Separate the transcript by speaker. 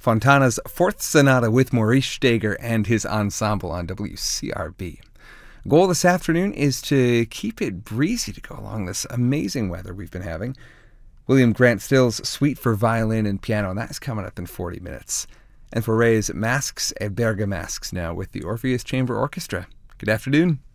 Speaker 1: Fontana's Fourth Sonata with Maurice Steger and his ensemble on WCRB. Goal this afternoon is to keep it breezy to go along this amazing weather we've been having. William Grant Still's Suite for Violin and Piano, and that's coming up in 40 minutes. And for Ray's Masques et Bergamasques now with the Orpheus Chamber Orchestra. Good afternoon.